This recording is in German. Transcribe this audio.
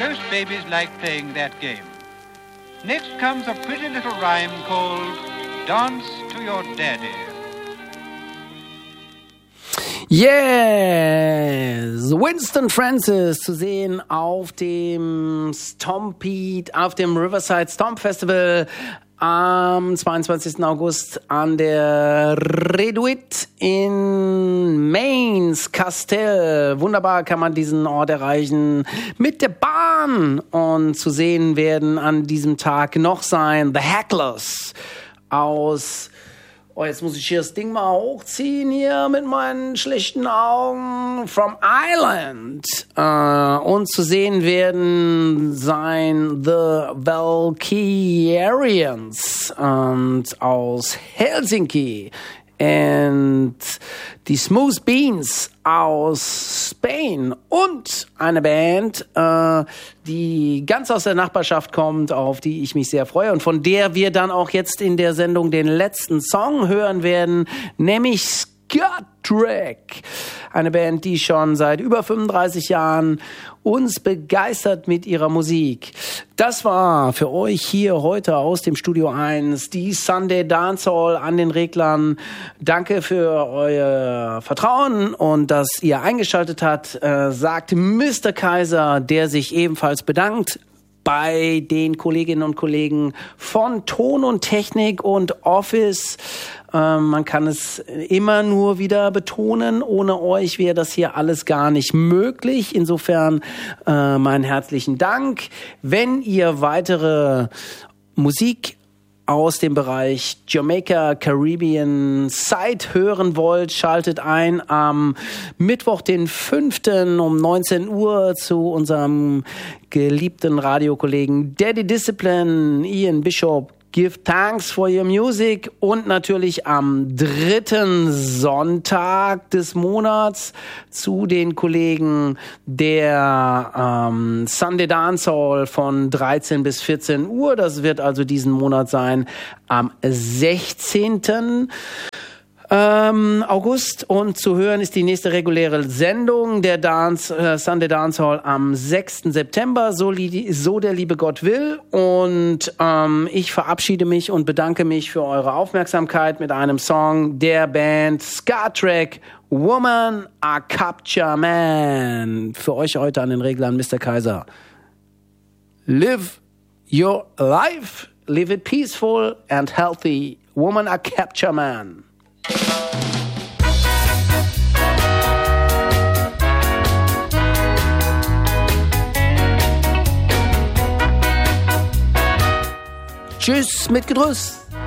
Most babies like playing that game. Next comes a pretty little rhyme called Dance to Your Daddy. Yes! Winston Francis zu sehen auf dem Stompede, auf dem Riverside Stomp Festival am 22. August an der Reduit in Mainz, Castell. Wunderbar kann man diesen Ort erreichen mit der Bahn. Und zu sehen werden an diesem Tag noch sein The Hecklers aus... Oh, jetzt muss ich hier das Ding mal hochziehen hier mit meinen schlechten Augen. From Ireland. Und zu sehen werden sein The Valkyrians aus Helsinki. Und die Smooth Beans aus Spain und eine Band, die ganz aus der Nachbarschaft kommt, auf die ich mich sehr freue und von der wir dann auch jetzt in der Sendung den letzten Song hören werden, nämlich Skatrek. Eine Band, die schon seit über 35 Jahren uns begeistert mit ihrer Musik. Das war für euch hier heute aus dem Studio 1 die Sunday Dancehall an den Reglern. Danke für euer Vertrauen und dass ihr eingeschaltet habt, sagt Mr. Kaiser, der sich ebenfalls bedankt bei den Kolleginnen und Kollegen von Ton und Technik und Office. Man kann es immer nur wieder betonen, ohne euch wäre das hier alles gar nicht möglich. Insofern meinen herzlichen Dank. Wenn ihr weitere Musik aus dem Bereich Jamaica, Caribbean, Side hören wollt, schaltet ein am Mittwoch, den 5. um 19 Uhr zu unserem geliebten Radiokollegen Daddy Discipline, Ian Bishop. Give thanks for your music und natürlich am 3. Sonntag des Monats zu den Kollegen der Sunday Dancehall von 13 bis 14 Uhr. Das wird also diesen Monat sein am 16. August und zu hören ist die nächste reguläre Sendung der Sunday Dancehall am 6. September, so der liebe Gott will. Und ich verabschiede mich und bedanke mich für eure Aufmerksamkeit mit einem Song der Band Skatrek, Woman, a Capture Man. Für euch heute an den Reglern Mr. Kaiser. Live your life, live it peaceful and healthy. Woman, a Capture Man. Tschüss mit Gedrüss.